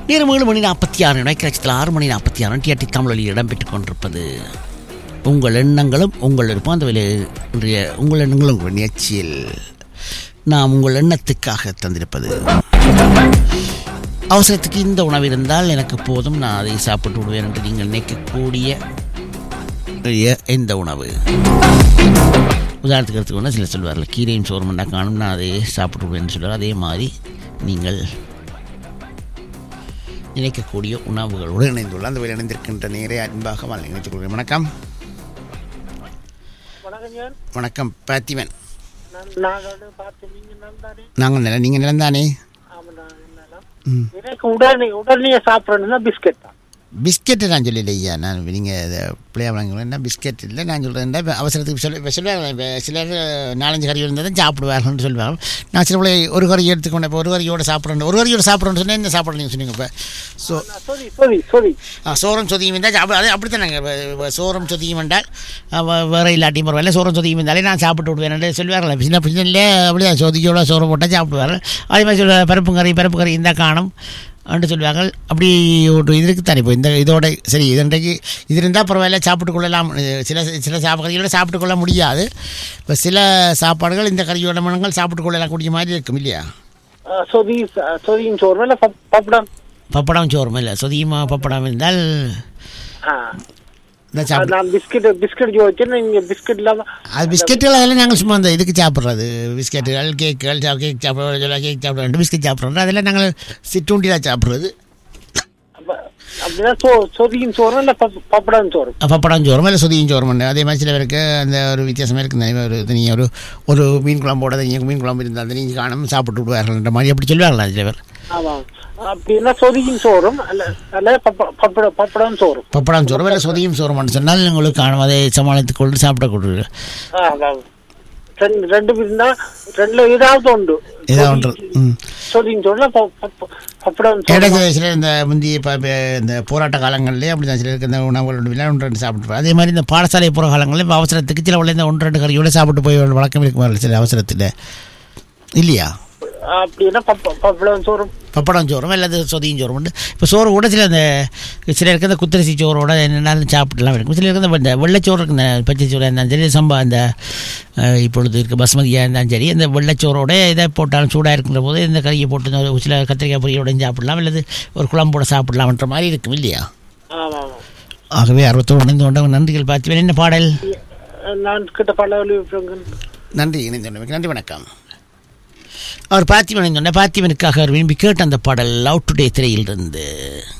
நேரம் 7:46 நைக்கட்சத்தில் 6:46 டிஆர்டி தமிழொலியில் இடம்பெற்றுக் கொண்டிருப்பது உங்கள் எண்ணங்களும் உங்கள் விருப்பம். அந்த இன்றைய உங்கள் எண்ணங்களும் உங்கள் நிகழ்ச்சியில் நாம் உங்கள் எண்ணத்துக்காக தந்திருப்பது அவசரத்துக்கு இந்த உணவு இருந்தால் எனக்கு போதும், நான் அதை சாப்பிட்டு விடுவேன் என்று நீங்கள் நினைக்கக்கூடிய எந்த உணவு. உதாரணத்துக்கு எடுத்துக்கொண்டு சில சொல்வார்கள் கீரையும் சோறும் பண்ணால் காணும், நான் அதை சாப்பிட்டு விடுவேன் சொல்வார். அதே மாதிரி நீங்கள் நினைக்கக்கூடிய உணவுகளோடு இணைந்துள்ள அந்த இணைந்திருக்கின்ற நேரே அன்பாக நினைத்துக் கொள்கிறேன். வணக்கம். வணக்கம் பார்த்திபன். நாங்கள் நிலம், நீங்கள் நிலம் தானே? உடனே சாப்பிடணும்னா பிஸ்கெட் தான். பிஸ்கெட்டு நான் சொல்லலை ஐயா, நான் நீங்கள் பிள்ளையா வாங்கினா பிஸ்கெட் இல்லை. நான் சொல்கிறேன் அவசரத்துக்கு சொல்லுவாங்க சிலர் 4-5 கறி இருந்தால் தான் சாப்பிடுவார்கள்னு சொல்லுவாங்க. நான் சில பிள்ளை ஒரு கறி எடுத்துக்கொண்டேன். இப்போ ஒரு கறியோட சாப்பிட்றேன்னு சொன்னால் என்ன சாப்பிட்றேன்னு நீங்கள் சொன்னீங்க. இப்போ சோறும் சொதியும் இருந்தால் அது அப்படித்தான் நாங்கள் சோறும் சொதியும் என்றால் வேறு இல்லாட்டியும் பரவாயில்ல, சோறும் சொதியும் இருந்தாலே நான் சாப்பிட்டு விடுவேன் சொல்லுவார்கள். சின்ன பிள்ளைங்களே அப்படியே சொதியோட சோறு போட்டால் சாப்பிடுவார்கள். அதே மாதிரி சொல்லுவாங்க பருப்பு கறி இருந்தால் காணும் என்று சொல்லுவார்கள். அப்படி ஒரு இது இருக்குது தானே. இப்போ இந்த இதோட சரி இதன்றைக்கு இது இருந்தால் பரவாயில்ல சாப்பிட்டு கொள்ளலாம். சில கறியோட சாப்பிட்டு கொள்ள முடியாது. இப்போ சில சாப்பாடுகள் இந்த கறியோட மனங்கள் சாப்பிட்டு கொள்ளலாம் கூடிய மாதிரி இருக்கும் இல்லையா? சொதியும் சோறும் இல்லை பப்படம் சோறும் இல்லை, சொதியும் பப்படம் இருந்தால் பிஸ்கெட்டுகள் அதெல்லாம் நாங்கள் சும்மா அந்த இதுக்கு சாப்பிட்றது. பிஸ்கெட்டுகள் கேக் சாப்பிட்றோம், பிஸ்கெட் சாப்பிட்றோம். அதெல்லாம் நாங்கள் சிற்றுண்டியாக சாப்பிட்றது. பப்படம் சோறும் இல்லை சொதியும் சோறும் உண்டு. அதே மாதிரி சில பேருக்கு அந்த ஒரு வித்தியாசமாக இருக்குது. ஒரு தனியாக ஒரு மீன் குழம்போட தனியாக மீன் குழம்பு இருந்தால் அந்த நீங்கள் காணும் சாப்பிட்டு விடுவார்கள்ன்ற மாதிரி அப்படி சொல்லுவார்களா சில பேர்? அப்படின்னா சொதியும் சோறும் பப்படம் சோறும் இல்லை சொதியும் சோறும் சொன்னால் உங்களுக்கு காணும் அதை சமாளித்துக் கொண்டு சாப்பிடக்கூடாது. ரெண்டு இருந்தா ரெண்டுல ஏதாவது உண்டு. சொதியும் சோறுல பப்படம் சிலர் இந்த முந்தைய இந்த போராட்ட காலங்களிலே அப்படிதான் சிலருக்கு இந்த உணவுகள் ஒன்று சாப்பிட்டு. அதே மாதிரி இந்த பாடசாலை போகிற காலங்களில் அவசரத்துக்கு சில உள்ள இந்த 1-2 கறியோட சாப்பிட்டு போய் வழக்கம் இருக்குமா சில அவசரத்தில் இல்லையா? அப்படின்னா பப்படம் சோறும் அல்லது சொதியும் சோறும் உண்டு. இப்போ சோறு கூட சிலருக்கு இந்த குத்தரிசி சோறோட என்னென்னாலும் சாப்பிட்டுலாம் இருக்கும். சிலருக்கு இந்த வெள்ளைச்சோறு இருக்கு, இந்த பச்சை சோறாக இருந்தாலும் சரி, சம்பா இந்த இப்பொழுது இருக்குது பஸ்மதியாக இருந்தாலும் சரி, இந்த வெள்ளைச்சோரோட இதை போட்டாலும் சூடாக இருக்கிற போது இந்த கறியை போட்டு சில கத்திரிக்காய் பொரியோடையும் சாப்பிடலாம், அல்லது ஒரு குழம்போட சாப்பிடலாம்ன்ற மாதிரி இருக்கும் இல்லையா? ஆகவே 60 இணைந்து நன்றிகள் பார்த்துவேன். என்ன பாடல்? நன்றி இணைந்து நன்றி, வணக்கம். அவர் பார்த்திபன் சொன்ன பார்த்திபனுக்காக விரும்பி கேட்ட அந்த பாடல் லவ் டுடே திரையிலிருந்து.